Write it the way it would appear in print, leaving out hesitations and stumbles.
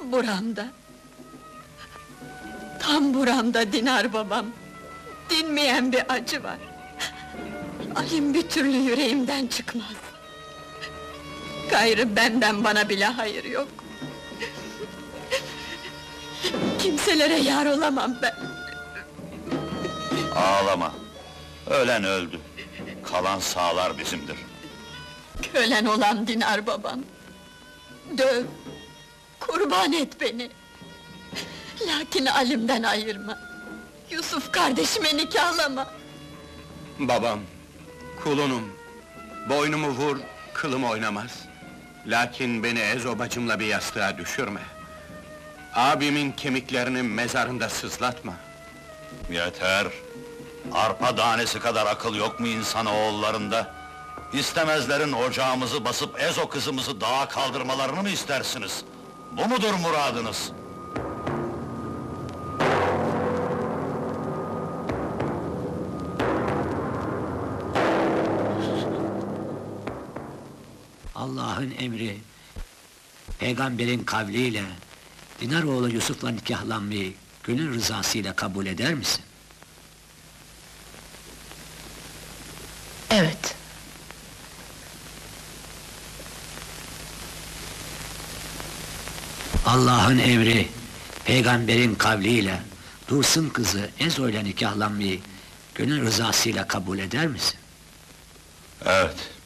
buramda. Tam buramda Dinar babam. Dinmeyen bir acı var. Alim bir türlü yüreğimden çıkmaz. Gayrı benden bana bile hayır yok. Kimselere yar olamam ben. Ağlama! Ölen öldü. Kalan sağlar bizimdir. Kölen olan Dinar babam. Döv, kurban et beni. Lakin Alim'den ayırma. Yusuf kardeşime nikahlama. Babam, kulunum. Boynumu vur, kılım oynamaz. Lakin beni Ezo bacımla bir yastığa düşürme. Abimin kemiklerini mezarında sızlatma. Yeter! Arpa tanesi kadar akıl yok mu insanoğullarında? İstemezlerin ocağımızı basıp Ezo kızımızı dağa kaldırmalarını mı istersiniz? Bu mudur muradınız? Allah'ın emri, peygamberin kavliyle Dinar oğlu Yusuf'la nikahlanmayı gönül rızasıyla kabul eder misin? Evet. Allah'ın emri, peygamberin kavliyle Dursun kızı Ezo ile nikahlanmayı gönül rızasıyla kabul eder misin? Evet.